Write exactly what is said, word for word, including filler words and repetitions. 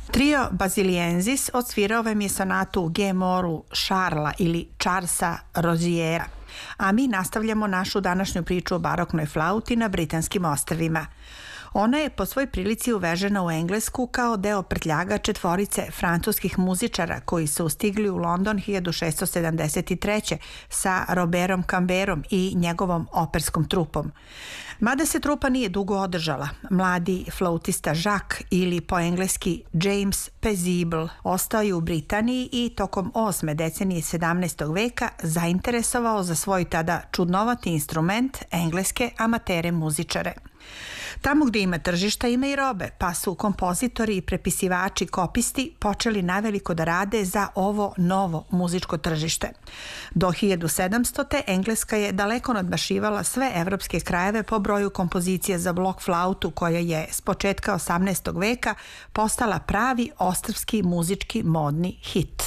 Trio Basiliensis odsvirao vam je sonatu u G-moru Charlesa ili Charlesa Roziera, a mi nastavljamo našu današnju priču o baroknoj flauti na Britanskim ostrvima. Ona je po svoj prilici uvežena u Englesku kao deo prtljaga četvorice francuskih muzičara koji su stigli u London hiljadu šessto sedamdeset treće. sa Robertom Camberom i njegovom operskom trupom. Mada se trupa nije dugo održala, mladi flautista Jacques ili po engleski James Paisible ostao je u Britaniji i tokom osme decenije sedamnaestog veka zainteresovao za svoj tada čudnovati instrument engleske amatere muzičare. Tamo gdje ima tržišta ima i robe, pa su kompozitori i prepisivači kopisti počeli naveliko da rade za ovo novo muzičko tržište. Do hiljadu sedamstote. Engleska je daleko nadmašivala sve evropske krajeve po broju kompozicija za blok flautu koja je s početka osamnaestog veka postala pravi ostrvski muzički modni hit.